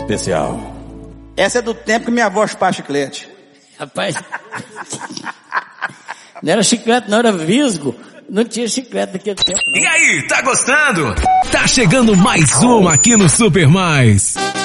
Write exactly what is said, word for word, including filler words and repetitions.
especial. Essa é do tempo que minha avó chupava chiclete. Rapaz, não era chiclete, não era visgo. Não tinha chiclete naquele tempo, não. E aí, tá gostando? Tá chegando mais uma aqui no Super Mais.